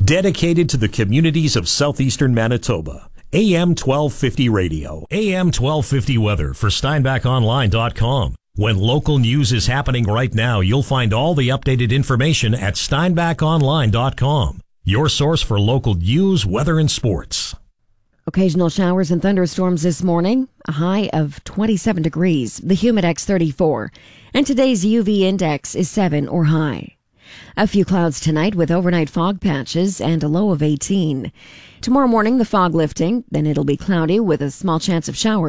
Dedicated to the communities of southeastern Manitoba. AM 1250 Radio. AM 1250 weather for SteinbachOnline.com. When local news is happening right now, you'll find all the updated information at SteinbachOnline.com. Your source for local news, weather, and sports. Occasional showers and thunderstorms this morning. A high of 27 degrees. The Humidex 34. And today's UV index is 7 or high. A few clouds tonight with overnight fog patches and a low of 18. Tomorrow morning, the fog lifting, then it'll be cloudy with a small chance of showers.